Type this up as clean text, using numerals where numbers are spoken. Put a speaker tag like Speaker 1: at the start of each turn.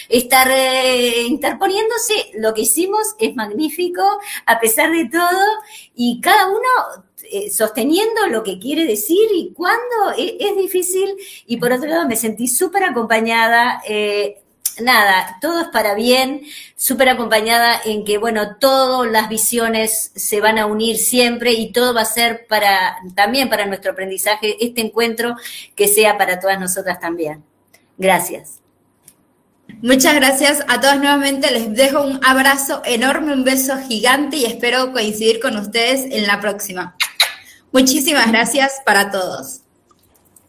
Speaker 1: estar interponiéndose. Lo que hicimos es magnífico, a pesar de todo, y cada uno sosteniendo lo que quiere decir y cuándo es difícil. Y por otro lado me sentí súper acompañada, nada, todo es para bien, súper acompañada en que, bueno, todas las visiones se van a unir siempre y todo va a ser también para nuestro aprendizaje, este encuentro que sea para todas nosotras también. Gracias.
Speaker 2: Muchas gracias a todos nuevamente, les dejo un abrazo enorme, un beso gigante y espero coincidir con ustedes en la próxima. Muchísimas gracias para todos.